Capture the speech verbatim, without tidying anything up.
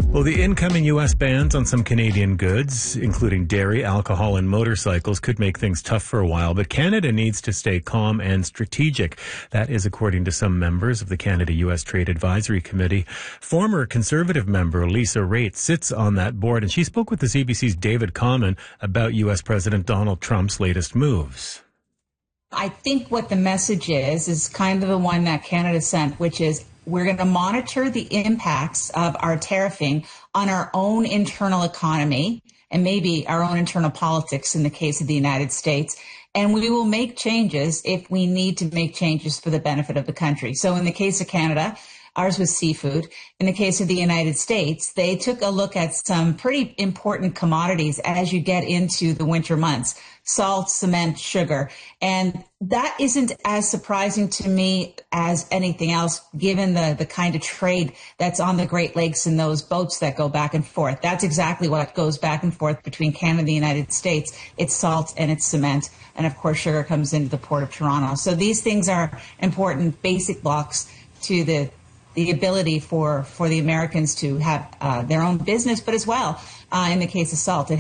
Well, the incoming U S bans on some Canadian goods, including dairy, alcohol, and motorcycles, could make things tough for a while, but Canada needs to stay calm and strategic. That is according to some members of the Canada-U S Trade Advisory Committee. Former Conservative member Lisa Raitt sits on that board, and she spoke with the C B C's David Common about U S President Donald Trump's latest moves. I think what the message is, is kind of the one that Canada sent, which is we're going to monitor the impacts of our tariffing on our own internal economy and maybe our own internal politics in the case of the United States. And we will make changes if we need to make changes for the benefit of the country. So in the case of Canada, ours was seafood. In the case of the United States, they took a look at some pretty important commodities as you get into the winter months: salt, cement, sugar. And that isn't as surprising to me as anything else, given the, the kind of trade that's on the Great Lakes and those boats that go back and forth. That's exactly what goes back and forth between Canada and the United States. It's salt and it's cement. And of course, sugar comes into the Port of Toronto. So these things are important basic blocks to the the ability for, for the Americans to have uh, their own business, but as well, uh, in the case of salt, it